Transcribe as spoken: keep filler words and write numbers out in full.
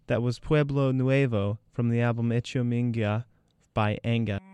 That was Pueblo Nuevo from the album Echo Minga by Anga.